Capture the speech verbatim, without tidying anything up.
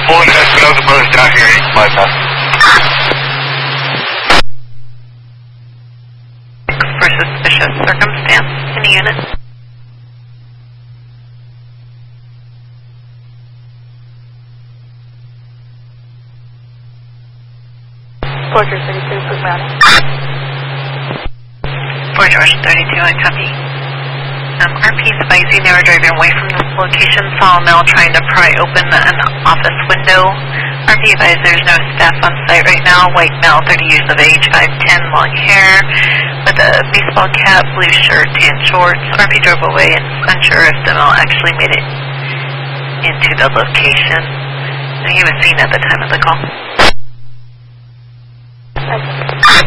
Pulling Espinosa Brothers down here, eight bypass. For suspicious circumstance in the unit. Fort George thirty-two, Fort Mountain. Fort George thirty-two, I copy. Um, R P advising they were driving away from this location, saw a male trying to pry open an office window. R P advised there's no staff on site right now. White male, thirty years of age, five ten, long hair, with a baseball cap, blue shirt, tan shorts. R P drove away and is unsure if the male actually made it into the location. He was seen at the time of the call.